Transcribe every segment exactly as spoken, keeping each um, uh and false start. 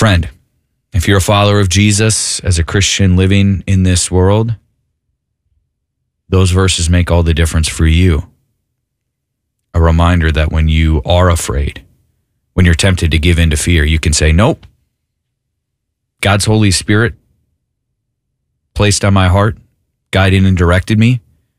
Friend, if you're a follower of Jesus as a Christian living in this world, those verses make all the difference for you. A reminder that when you are afraid, when you're tempted to give in to fear, you can say, nope. God's Holy Spirit placed on my heart, guided and directed me,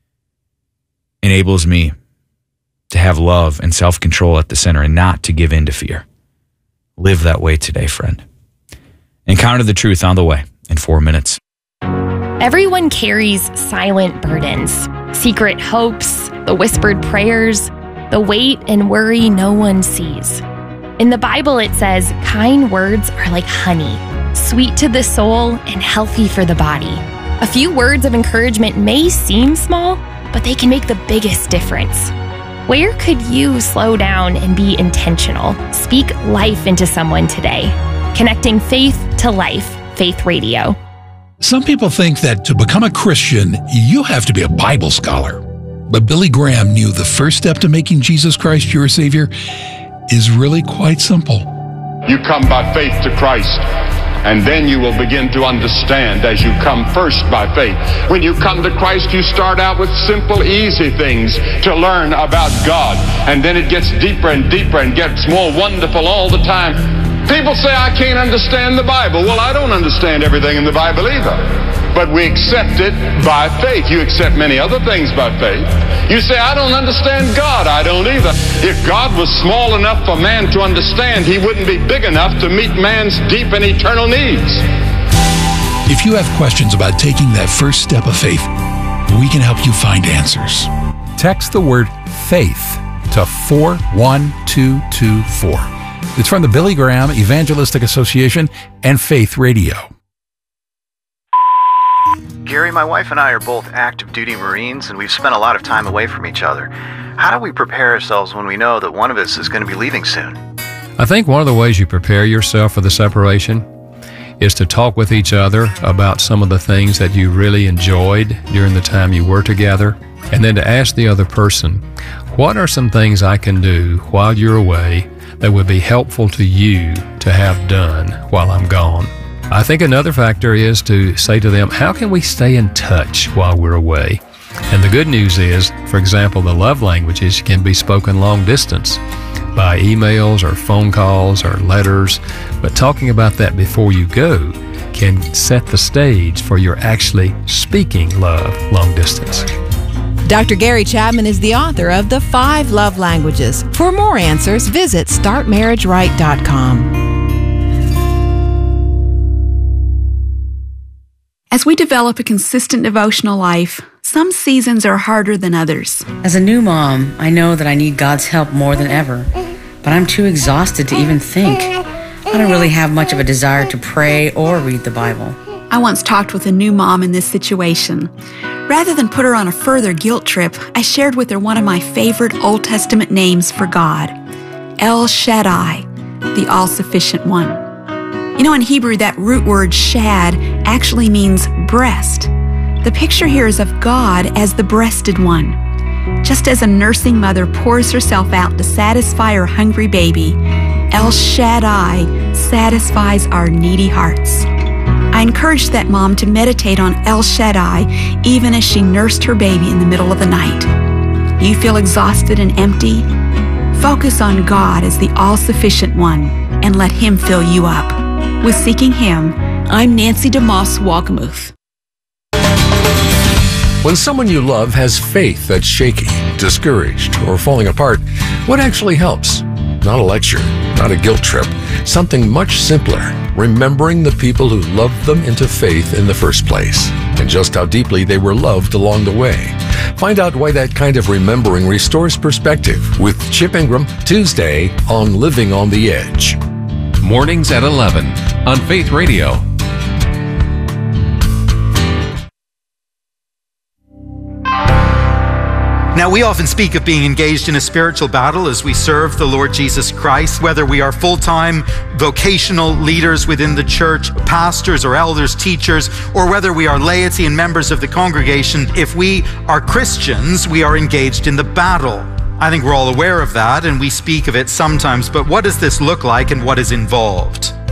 enables me to have love and self-control at the center and not to give in to fear. Live that way today, friend. Encounter the truth on the way in four minutes. Everyone carries silent burdens, secret hopes, the whispered prayers, the weight and worry no one sees. In the Bible, it says, kind words are like honey, sweet to the soul and healthy for the body. A few words of encouragement may seem small, but they can make the biggest difference. Where could you slow down and be intentional? Speak life into someone today. Connecting faith to life, Faith Radio. Some people think that to become a Christian, you have to be a Bible scholar. But Billy Graham knew the first step to making Jesus Christ your Savior is really quite simple. You come by faith to Christ, and then you will begin to understand as you come first by faith. When you come to Christ, you start out with simple, easy things to learn about God, and then it gets deeper and deeper and gets more wonderful all the time. People say, I can't understand the Bible. Well, I don't understand everything in the Bible either. But we accept it by faith. You accept many other things by faith. You say, I don't understand God. I don't either. If God was small enough for man to understand, he wouldn't be big enough to meet man's deep and eternal needs. If you have questions about taking that first step of faith, we can help you find answers. Text the word FAITH to four one two two four. It's from the Billy Graham Evangelistic Association and Faith Radio. Gary, my wife and I are both active duty Marines, and we've spent a lot of time away from each other. How do we prepare ourselves when we know that one of us is going to be leaving soon? I think one of the ways you prepare yourself for the separation is to talk with each other about some of the things that you really enjoyed during the time you were together, and then to ask the other person, what are some things I can do while you're away that would be helpful to you to have done while I'm gone? I think another factor is to say to them, how can we stay in touch while we're away? And the good news is, for example, the love languages can be spoken long distance by emails or phone calls or letters, but talking about that before you go can set the stage for your actually speaking love long distance. Doctor Gary Chapman is the author of The Five Love Languages. For more answers, visit start marriage right dot com. As we develop a consistent devotional life, some seasons are harder than others. As a new mom, I know that I need God's help more than ever, but I'm too exhausted to even think. I don't really have much of a desire to pray or read the Bible. I once talked with a new mom in this situation. Rather than put her on a further guilt trip, I shared with her one of my favorite Old Testament names for God, El Shaddai, the all-sufficient one. You know, in Hebrew, that root word shad actually means breast. The picture here is of God as the breasted one. Just as a nursing mother pours herself out to satisfy her hungry baby, El Shaddai satisfies our needy hearts. I encouraged that mom to meditate on El Shaddai even as she nursed her baby in the middle of the night. You feel exhausted and empty? Focus on God as the all-sufficient one and let Him fill you up. With Seeking Him, I'm Nancy DeMoss Walkamuth. When someone you love has faith that's shaky, discouraged, or falling apart, what actually helps? Not a lecture, not a guilt trip, something much simpler, remembering the people who loved them into faith in the first place, and just how deeply they were loved along the way. Find out why that kind of remembering restores perspective with Chip Ingram, Tuesday on Living on the Edge. Mornings at eleven on Faith Radio. Now, we often speak of being engaged in a spiritual battle as we serve the Lord Jesus Christ, whether we are full-time vocational leaders within the church, pastors or elders, teachers, or whether we are laity and members of the congregation. If we are Christians, we are engaged in the battle. I think we're all aware of that, and we speak of it sometimes, but what does this look like and what is involved?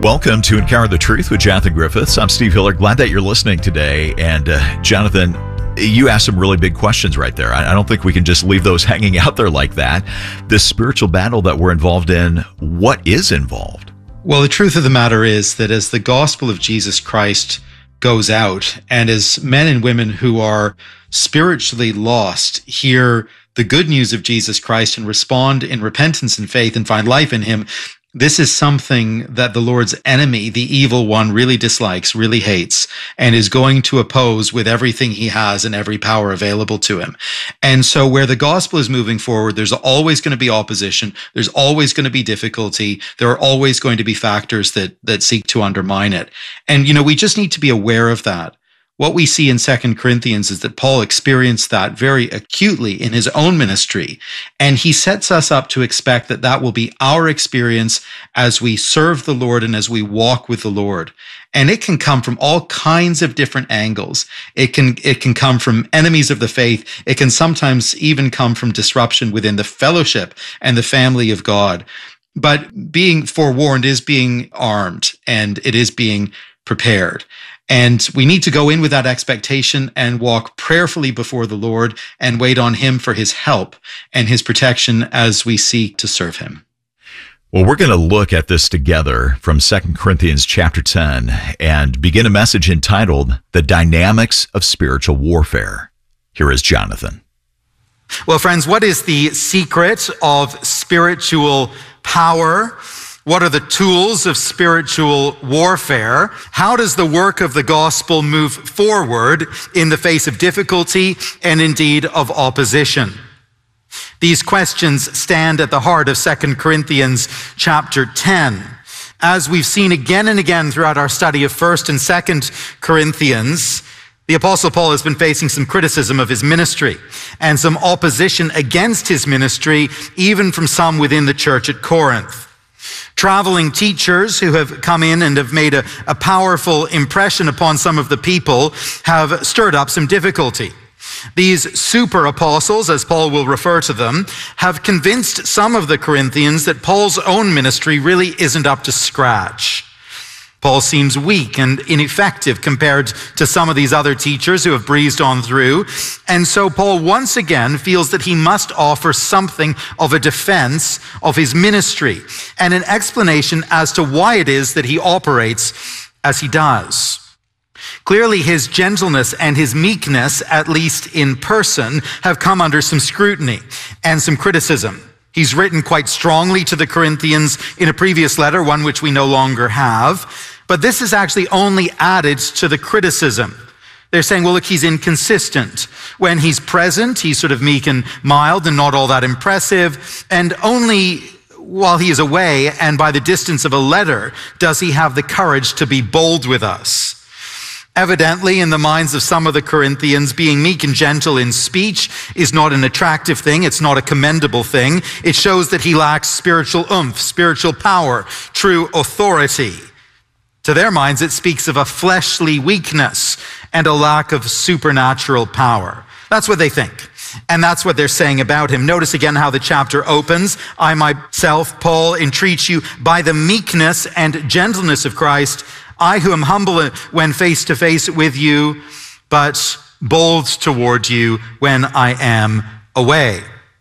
Welcome to Encounter the Truth with Jonathan Griffiths. I'm Steve Hiller. Glad that you're listening today. And uh, Jonathan, you asked some really big questions right there. I, I don't think we can just leave those hanging out there like that. This spiritual battle that we're involved in, what is involved? Well, the truth of the matter is that as the gospel of Jesus Christ goes out, and as men and women who are spiritually lost hear the good news of Jesus Christ and respond in repentance and faith and find life in him, this is something that the Lord's enemy, the evil one, really dislikes, really hates, and is going to oppose with everything he has and every power available to him. And so where the gospel is moving forward, there's always going to be opposition. There's always going to be difficulty. There are always going to be factors that, that seek to undermine it. And, you know, we just need to be aware of that. What we see in Second Corinthians is that Paul experienced that very acutely in his own ministry. And he sets us up to expect that that will be our experience as we serve the Lord and as we walk with the Lord. And it can come from all kinds of different angles. It can, it can come from enemies of the faith. It can sometimes even come from disruption within the fellowship and the family of God. But being forewarned is being armed, and it is being prepared. And we need to go in with that expectation and walk prayerfully before the Lord and wait on him for his help and his protection as we seek to serve him. Well, we're going to look at this together from Second Corinthians chapter ten and begin a message entitled The Dynamics of Spiritual Warfare. Here is Jonathan. Well, friends, what is the secret of spiritual power? What are the tools of spiritual warfare? How does the work of the gospel move forward in the face of difficulty and indeed of opposition? These questions stand at the heart of Second Corinthians chapter ten. As we've seen again and again throughout our study of First and Second Corinthians, the Apostle Paul has been facing some criticism of his ministry and some opposition against his ministry, even from some within the church at Corinth. Traveling teachers who have come in and have made a, a powerful impression upon some of the people have stirred up some difficulty. These super apostles, as Paul will refer to them, have convinced some of the Corinthians that Paul's own ministry really isn't up to scratch. Paul seems weak and ineffective compared to some of these other teachers who have breezed on through. And so Paul once again feels that he must offer something of a defense of his ministry and an explanation as to why it is that he operates as he does. Clearly, his gentleness and his meekness, at least in person, have come under some scrutiny and some criticism. He's written quite strongly to the Corinthians in a previous letter, one which we no longer have. But this is actually only added to the criticism. They're saying, well, look, he's inconsistent. When he's present, he's sort of meek and mild and not all that impressive. And only while he is away and by the distance of a letter does he have the courage to be bold with us. Evidently, in the minds of some of the Corinthians, being meek and gentle in speech is not an attractive thing. It's not a commendable thing. It shows that he lacks spiritual oomph, spiritual power, true authority. To their minds, it speaks of a fleshly weakness and a lack of supernatural power. That's what they think. And that's what they're saying about him. Notice again how the chapter opens. I myself, Paul, entreat you by the meekness and gentleness of Christ, I who am humble when face to face with you, but bold toward you when I am away.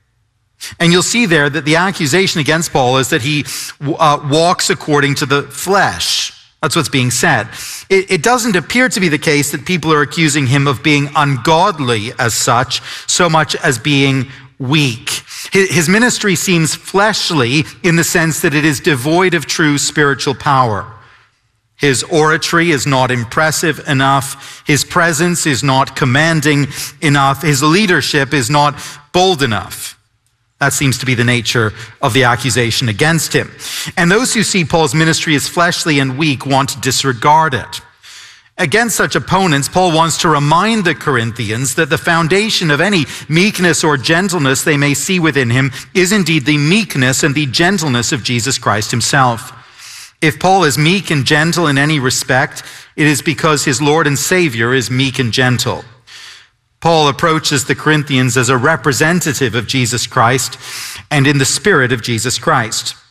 And you'll see there that the accusation against Paul is that he uh, walks according to the flesh. That's what's being said. It, it doesn't appear to be the case that people are accusing him of being ungodly as such, so much as being weak. His, his ministry seems fleshly in the sense that it is devoid of true spiritual power. His oratory is not impressive enough. His presence is not commanding enough. His leadership is not bold enough. That seems to be the nature of the accusation against him. And those who see Paul's ministry as fleshly and weak want to disregard it. Against such opponents, Paul wants to remind the Corinthians that the foundation of any meekness or gentleness they may see within him is indeed the meekness and the gentleness of Jesus Christ himself. If Paul is meek and gentle in any respect, it is because his Lord and Savior is meek and gentle. Paul approaches the Corinthians as a representative of Jesus Christ and in the spirit of Jesus Christ.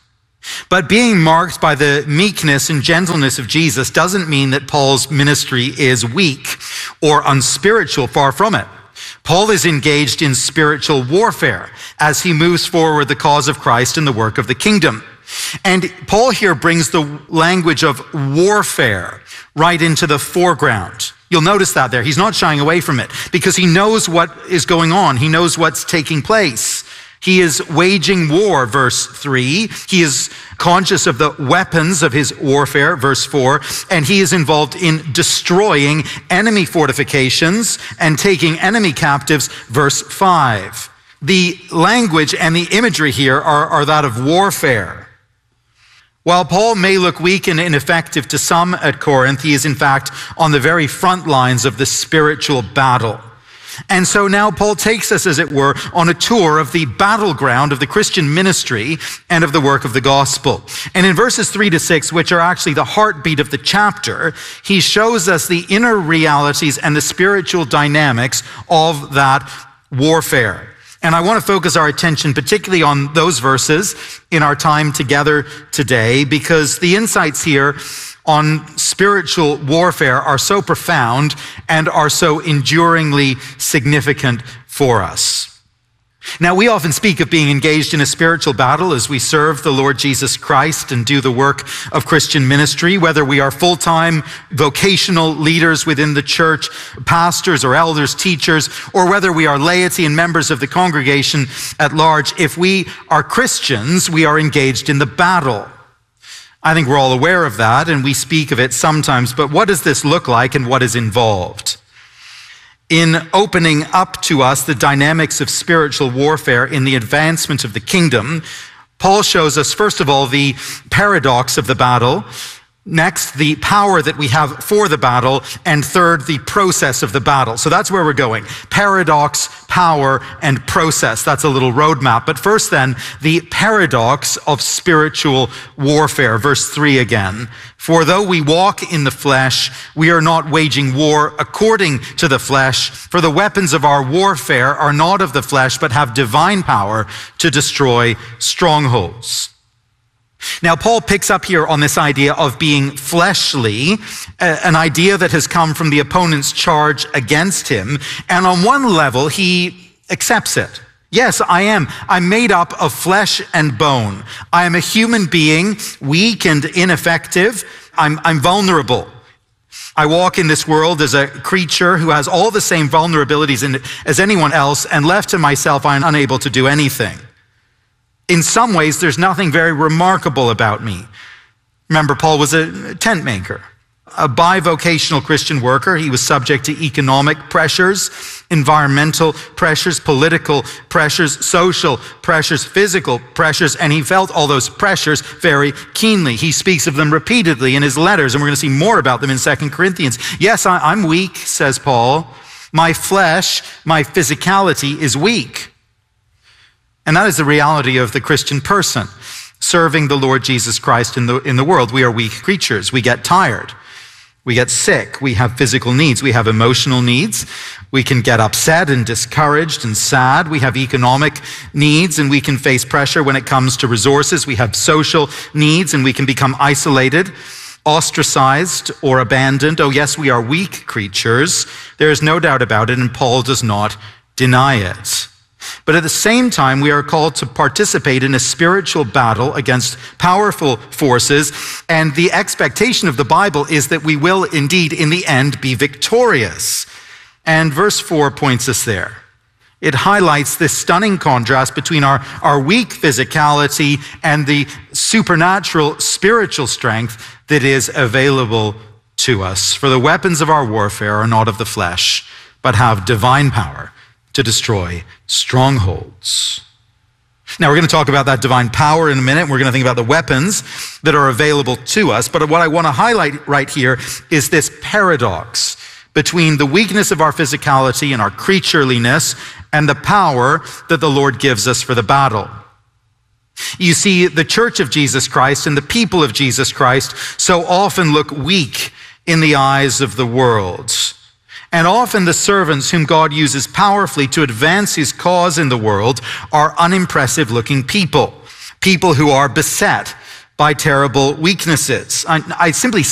But being marked by the meekness and gentleness of Jesus doesn't mean that Paul's ministry is weak or unspiritual. Far from it. Paul is engaged in spiritual warfare as he moves forward the cause of Christ and the work of the kingdom. And Paul here brings the language of warfare right into the foreground. You'll notice that there. He's not shying away from it because he knows what is going on. He knows what's taking place. He is waging war, verse three. He is conscious of the weapons of his warfare, verse four. And he is involved in destroying enemy fortifications and taking enemy captives, verse five. The language and the imagery here are, are that of warfare. While Paul may look weak and ineffective to some at Corinth, he is in fact on the very front lines of the spiritual battle. And so now Paul takes us, as it were, on a tour of the battleground of the Christian ministry and of the work of the gospel. And in verses three to six, which are actually the heartbeat of the chapter, he shows us the inner realities and the spiritual dynamics of that warfare. And I want to focus our attention particularly on those verses in our time together today, because the insights here on spiritual warfare are so profound and are so enduringly significant for us. Now, we often speak of being engaged in a spiritual battle as we serve the Lord Jesus Christ and do the work of Christian ministry, whether we are full-time vocational leaders within the church, pastors or elders, teachers, or whether we are laity and members of the congregation at large. If we are Christians, we are engaged in the battle. I think we're all aware of that, and we speak of it sometimes, but what does this look like and what is involved? In opening up to us the dynamics of spiritual warfare in the advancement of the kingdom, Paul shows us, first of all, the paradox of the battle. Next, the power that we have for the battle. And third, the process of the battle. So that's where we're going. Paradox, power, and process. That's a little roadmap. But first then, the paradox of spiritual warfare. Verse three again. For though we walk in the flesh, we are not waging war according to the flesh. For the weapons of our warfare are not of the flesh, but have divine power to destroy strongholds. Now, Paul picks up here on this idea of being fleshly, an idea that has come from the opponent's charge against him. And on one level, he accepts it. Yes, I am. I'm made up of flesh and bone. I am a human being, weak and ineffective. I'm, I'm vulnerable. I walk in this world as a creature who has all the same vulnerabilities in it as anyone else, and left to myself, I am unable to do anything. In some ways, there's nothing very remarkable about me. Remember, Paul was a tent maker, a bivocational Christian worker. He was subject to economic pressures, environmental pressures, political pressures, social pressures, physical pressures, and he felt all those pressures very keenly. He speaks of them repeatedly in his letters, and we're going to see more about them in Second Corinthians. Yes, I, I'm weak, says Paul. My flesh, my physicality is weak. And that is the reality of the Christian person serving the Lord Jesus Christ in the, in the world. We are weak creatures. We get tired. We get sick. We have physical needs. We have emotional needs. We can get upset and discouraged and sad. We have economic needs, and we can face pressure when it comes to resources. We have social needs, and we can become isolated, ostracized, or abandoned. Oh, yes, we are weak creatures. There is no doubt about it, and Paul does not deny it. But at the same time, we are called to participate in a spiritual battle against powerful forces, and the expectation of the Bible is that we will indeed, in the end, be victorious. And verse four points us there. It highlights this stunning contrast between our, our weak physicality and the supernatural spiritual strength that is available to us. For the weapons of our warfare are not of the flesh, but have divine power to destroy strongholds. Now, we're going to talk about that divine power in a minute. We're going to think about the weapons that are available to us. But what I want to highlight right here is this paradox between the weakness of our physicality and our creatureliness and the power that the Lord gives us for the battle. You see, the church of Jesus Christ and the people of Jesus Christ so often look weak in the eyes of the world. And often the servants whom God uses powerfully to advance his cause in the world are unimpressive looking people. People who are beset by terrible weaknesses. I, I simply